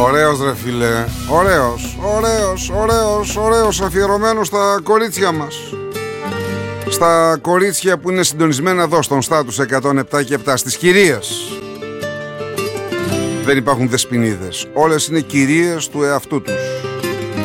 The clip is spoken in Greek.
Ωραίος ρε φίλε. Ωραίος. Αφιερωμένος στα κορίτσια μας. Στα κορίτσια που είναι συντονισμένα εδώ στον στάτους 107 και 7. Στις κυρίες. Δεν υπάρχουν δεσποινίδες. Όλες είναι κυρίες του εαυτού τους.